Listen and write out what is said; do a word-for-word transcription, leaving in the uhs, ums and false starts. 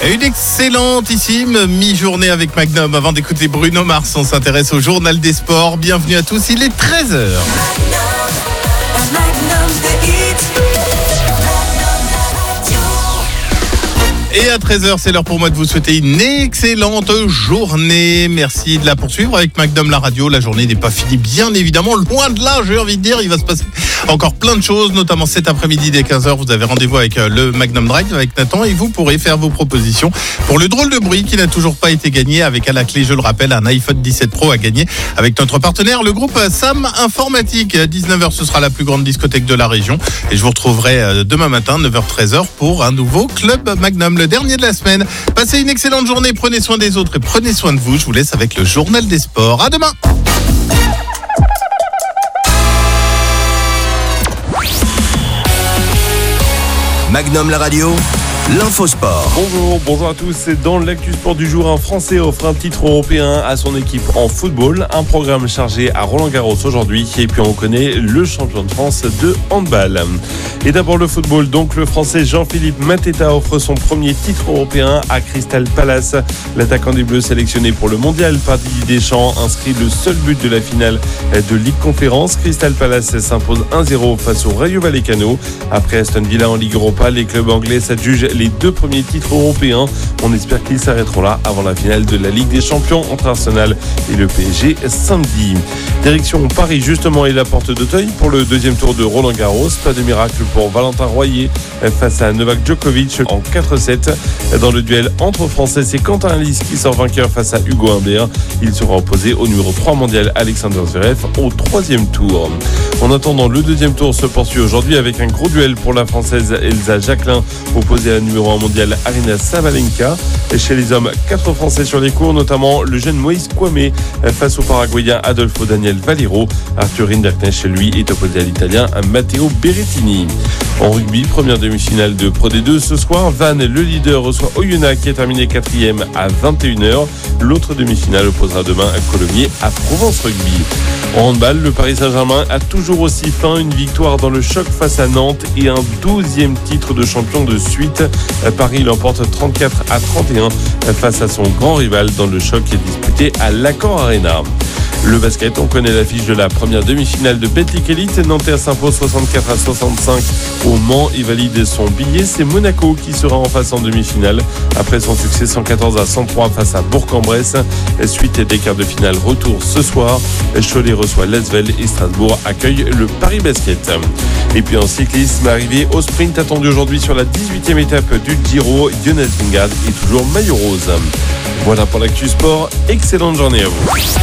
Une excellentissime mi-journée avec Magnum. Avant d'écouter Bruno Mars, on s'intéresse au journal des sports. Bienvenue à tous, il est treize heures. Et à treize heures, c'est l'heure pour moi de vous souhaiter une excellente journée. Merci de la poursuivre avec Magnum la radio. La journée n'est pas finie, bien évidemment. Loin de là, j'ai envie de dire, il va se passer encore plein de choses, notamment cet après-midi dès quinze heures. Vous avez rendez-vous avec le Magnum Drive avec Nathan et vous pourrez faire vos propositions pour le drôle de bruit qui n'a toujours pas été gagné. Avec à la clé, je le rappelle, un iPhone dix-sept Pro à gagner avec notre partenaire, le groupe Sam Informatique. À dix-neuf heures, ce sera la plus grande discothèque de la région. Et je vous retrouverai demain matin, neuf heures treize heures, pour un nouveau Club Magnum, le dernier de la semaine. Passez une excellente journée, prenez soin des autres et prenez soin de vous. Je vous laisse avec le journal des sports. À demain. Magnum la radio, l'info sport. Bonjour, bonjour à tous. Dans l'actu sport du jour, un Français offre un titre européen à son équipe en football. Un programme chargé à Roland-Garros aujourd'hui. Et puis on connaît le champion de France de handball. Et d'abord le football. Donc le Français Jean-Philippe Mateta offre son premier titre européen à Crystal Palace. L'attaquant des Bleus sélectionné pour le mondial par Didier Deschamps inscrit le seul but de la finale de Ligue Conférence. Crystal Palace s'impose un zéro face au Rayo Vallecano. Après Aston Villa en Ligue Europa, les clubs anglais s'adjugent les deux premiers titres européens. On espère qu'ils s'arrêteront là avant la finale de la Ligue des Champions entre Arsenal et le P S G samedi. Direction Paris justement et la porte d'Auteuil pour le deuxième tour de Roland-Garros. Pas de miracle pour Valentin Royer face à Novak Djokovic en quatre sept. Dans le duel entre Français, c'est Quentin Alice qui sort vainqueur face à Hugo Humbert. Il sera opposé au numéro trois mondial Alexander Zverev au troisième tour. En attendant, le deuxième tour se poursuit aujourd'hui avec un gros duel pour la Française Elsa Jacquelin opposée à la numéro un mondial Aryna Sabalenka. Et chez les hommes, quatre Français sur les cours, notamment le jeune Moïse Kouamé face au Paraguayen Adolfo Daniel Valero. Arthur Rinderknecht, lui, est opposé à l'Italien Matteo Berrettini. En rugby, première demi-finale de Pro D deux ce soir. Vannes, le leader, reçoit Oyonnax qui est terminé quatrième à vingt et une heures. L'autre demi-finale opposera demain à Colomiers à Provence Rugby. En handball, le Paris Saint-Germain a toujours aussi faim. Une victoire dans le choc face à Nantes et un douzième titre de champion de suite. Paris l'emporte trente-quatre à trente et un face à son grand rival dans le choc qui est disputé à l'Accor Arena. Le basket, on connaît l'affiche de la première demi-finale de Betclic Elite. Nanterre s'impose soixante-quatre à soixante-cinq au Mans et valide son billet. C'est Monaco qui sera en face en demi-finale après son succès cent quatorze à cent trois face à Bourg-en-Bresse. Suite des quarts de finale, retour ce soir. Cholet reçoit l'Asvel et Strasbourg accueille le Paris Basket. Et puis en cyclisme, arrivé au sprint attendu aujourd'hui sur la dix-huitième étape du Giro, Jonas Vingegaard est toujours maillot rose. Voilà pour l'actu sport. Excellente journée à vous.